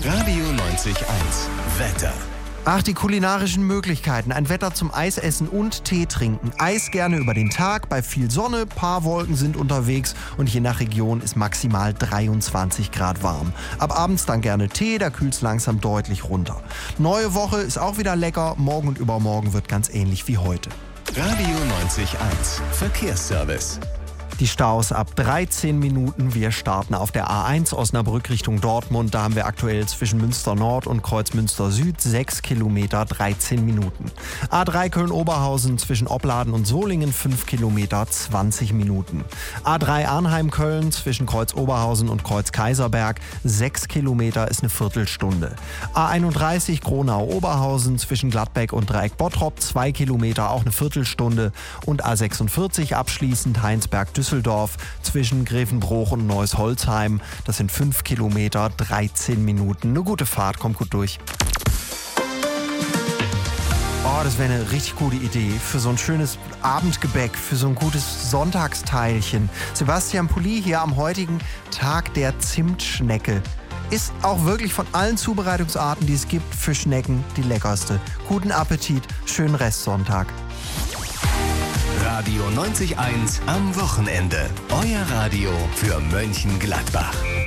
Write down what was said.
Radio 90.1 Wetter. Ach, die kulinarischen Möglichkeiten. Ein Wetter zum Eisessen und Tee trinken. Eis gerne über den Tag, bei viel Sonne, paar Wolken sind unterwegs und je nach Region ist maximal 23 Grad warm. Ab abends dann gerne Tee, da kühlt's langsam deutlich runter. Neue Woche ist auch wieder lecker, morgen und übermorgen wird ganz ähnlich wie heute. Radio 90.1 Verkehrsservice. Die Staus ab 13 Minuten. Wir starten auf der A1 Osnabrück Richtung Dortmund. Da haben wir aktuell zwischen Münster Nord und Kreuzmünster Süd 6 Kilometer, 13 Minuten. A3 Köln-Oberhausen zwischen Opladen und Solingen 5 Kilometer, 20 Minuten. A3 Arnheim-Köln zwischen Kreuz-Oberhausen und Kreuz-Kaiserberg 6 Kilometer ist eine Viertelstunde. A31 Gronau-Oberhausen zwischen Gladbeck und Dreieck Bottrop 2 Kilometer, auch eine Viertelstunde. Und A46 abschließend Heinsberg-Düsseldorf zwischen Grevenbroich und Neuss-Holzheim. Das sind 5 Kilometer, 13 Minuten. Eine gute Fahrt, kommt gut durch. Oh, das wäre eine richtig gute Idee für so ein schönes Abendgebäck, für so ein gutes Sonntagsteilchen. Sebastian Pulli hier am heutigen Tag der Zimtschnecke. Ist auch wirklich von allen Zubereitungsarten, die es gibt, für Schnecken die leckerste. Guten Appetit, schönen Restsonntag. Radio 90.1 am Wochenende. Euer Radio für Mönchengladbach.